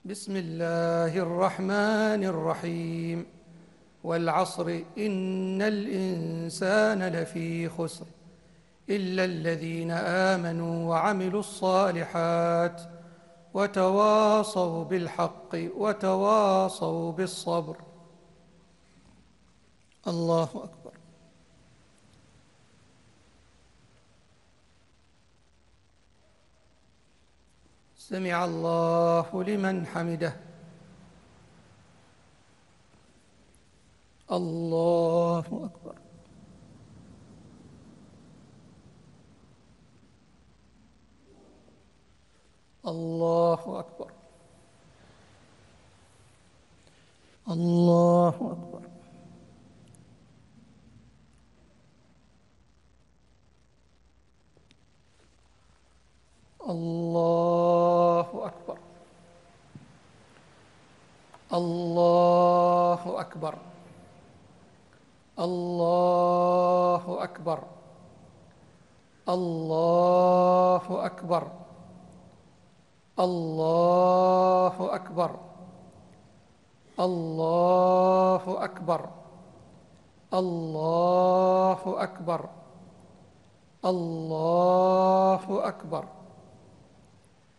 بسم الله الرحمن الرحيم. والعصر إن الإنسان لفي خسر إلا الذين آمنوا وعملوا الصالحات وتواصوا بالحق وتواصوا بالصبر. الله أكبر. سمع الله لمن حمده. الله أكبر. الله أكبر. الله أكبر. الله أكبر. الله أكبر. الله أكبر. الله أكبر. الله أكبر. الله أكبر. الله أكبر. الله أكبر.